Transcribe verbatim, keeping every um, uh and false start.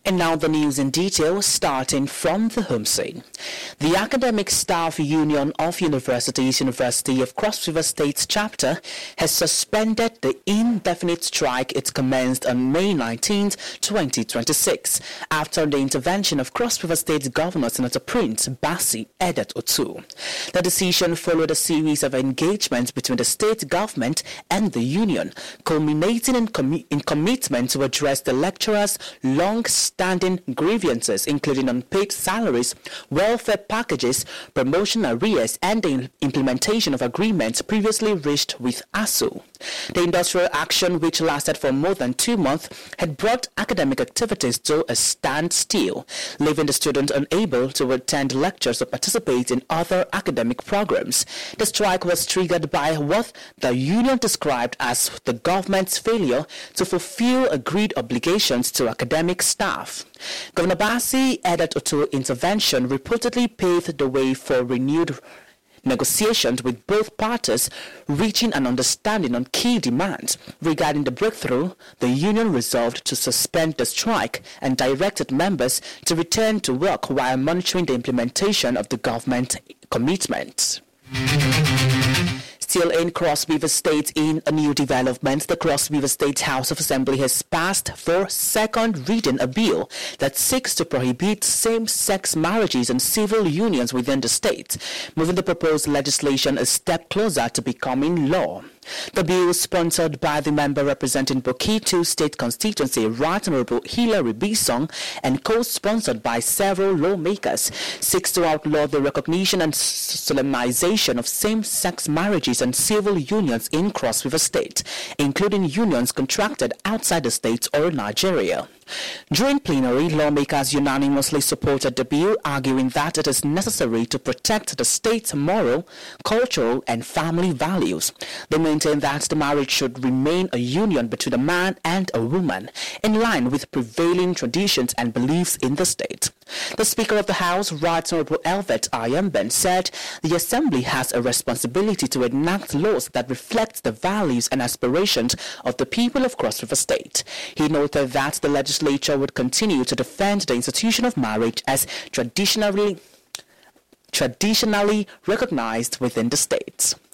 And now the news in detail, starting from the home scene. The Academic Staff Union of Universities, University of Cross River State Chapter, has suspended the indefinite strike it commenced on May nineteenth, twenty twenty-six, after the intervention of Cross River State Governor Senator Prince Bassey Edet Otu. The decision followed a series of engagements between the state government and the union, culminating in, com- in commitment to address the lecturers' long-standing grievances, including unpaid salaries, welfare packages, promotion arrears, and the implementation of agreements previously reached with A S U. The industrial action, which lasted for more than two months, had brought academic activities to a standstill, leaving the students unable to attend lectures or participate in other academic programs. The strike was triggered by what the union described as the government's failure to fulfill agreed obligations to academic staff. Governor Bassey Edet Otu's intervention reportedly paved the way for renewed negotiations with both parties, reaching an understanding on key demands. Regarding the breakthrough, the union resolved to suspend the strike and directed members to return to work while monitoring the implementation of the government commitments. Still in Cross River State, in a new development, the Cross River State House of Assembly has passed for second reading a bill that seeks to prohibit same-sex marriages and civil unions within the state, moving the proposed legislation a step closer to becoming law. The bill, sponsored by the member representing Bokitu State Constituency, Right Honorable Hilary Bisong, and co-sponsored by several lawmakers, seeks to outlaw the recognition and solemnization of same-sex marriages and civil unions in Cross River State, including unions contracted outside the state or Nigeria. During plenary, lawmakers unanimously supported the bill, arguing that it is necessary to protect the state's moral, cultural, and family values. They maintain that the marriage should remain a union between a man and a woman, in line with prevailing traditions and beliefs in the state. The Speaker of the House, Right Honorable Elvet Ayemben, said the Assembly has a responsibility to enact laws that reflect the values and aspirations of the people of Cross River State. He noted that the legislature would continue to defend the institution of marriage as traditionally traditionally recognized within the state.